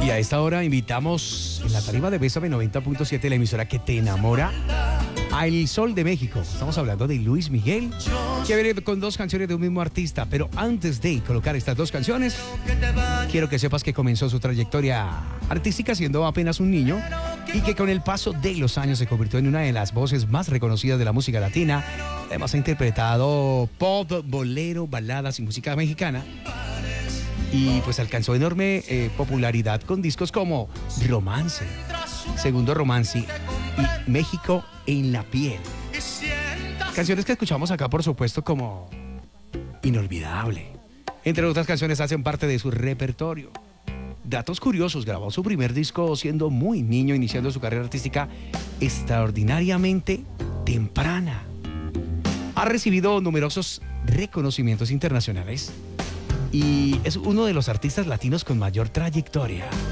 Y a esta hora invitamos en la tarima de Bésame 90.7, la emisora que te enamora, a El Sol de México. Estamos hablando de Luis Miguel, que viene con dos canciones de un mismo artista. Pero antes de colocar estas dos canciones, quiero que sepas que comenzó su trayectoria artística siendo apenas un niño y que con el paso de los años se convirtió en una de las voces más reconocidas de la música latina. Además ha interpretado pop, bolero, baladas y música mexicana. Y pues alcanzó enorme popularidad con discos como Romance, Segundo Romance y México en la piel. Canciones que escuchamos acá, por supuesto, como Inolvidable. Entre otras canciones hacen parte de su repertorio. Datos curiosos: grabó su primer disco siendo muy niño, iniciando su carrera artística extraordinariamente temprana. Ha recibido numerosos reconocimientos internacionales y es uno de los artistas latinos con mayor trayectoria.